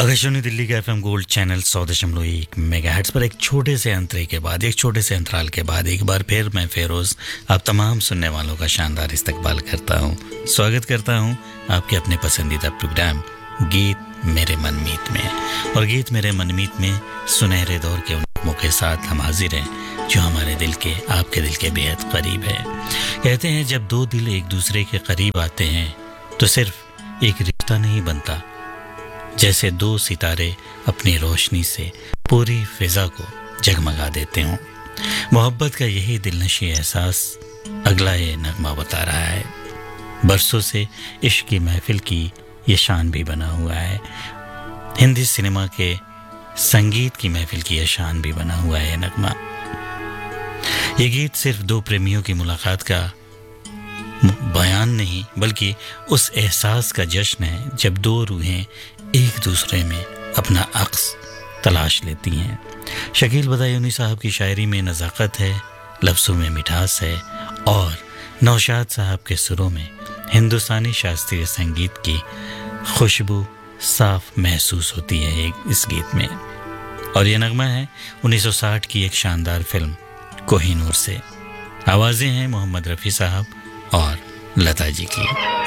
आकाशवाणी दिल्ली का FM gold channel 100.1 megahertz पर एक छोटे से अंतरे के बाद, एक छोटे से अंतराल के बाद एक बार फिर मैं फेरोज आप तमाम सुनने वालों का शानदार इस्तकबाल करता हूँ। स्वागत करता हूँ आपके अपने पसंदीदा प्रोग्राम गीत मेरे मनमीत में। और गीत मेरे मनमीत में सुनहरे दौर के उन मौके के साथ हम हाजिर हैं जो हमारे दिल के, आपके दिल के बेहद करीब है। कहते हैं जब दो दिल एक दूसरे के करीब आते हैं तो सिर्फ एक रिश्ता नहीं बनता, जैसे दो सितारे अपनी रोशनी से पूरी फिजा को जगमगा देते हों। मोहब्बत का यही दिलनशी एहसास अगला ये नगमा बता रहा है। बरसों से इश्क की महफिल की ये शान भी बना हुआ है। हिंदी सिनेमा के संगीत की महफिल की ये शान भी बना हुआ है। नगमा, ये गीत सिर्फ दो प्रेमियों की मुलाकात का बयान नहीं बल्कि उस एहसास का जश्न है जब दो रूहें एक दूसरे में अपना अक्स तलाश लेती हैं। शकील बदायूनी साहब की शायरी में नज़ाकत है, लफ्ज़ों में मिठास है और नौशाद साहब के सुरों में हिंदुस्तानी शास्त्रीय संगीत की खुशबू साफ महसूस होती है इस गीत में। और ये नगमा है 1960 की एक शानदार फिल्म कोहिनूर से। आवाज़ें हैं मोहम्मद रफ़ी साहब और लता जी की।